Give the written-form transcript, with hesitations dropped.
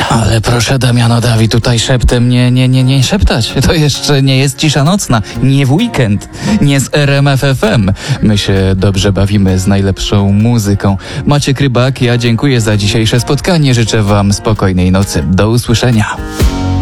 Ale proszę, Damiano Dawi, tutaj szeptem nie szeptać. To jeszcze nie jest cisza nocna, nie w weekend, nie z RMF FM. My się dobrze bawimy z najlepszą muzyką. Maciek Rybak, ja dziękuję za dzisiejsze spotkanie. Życzę wam spokojnej nocy. Do usłyszenia.